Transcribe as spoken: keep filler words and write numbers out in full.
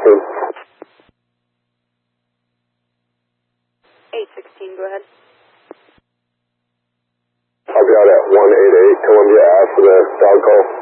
sixteen. eight sixteen, go ahead. I'll be out at one eight eight Columbia after the dog call.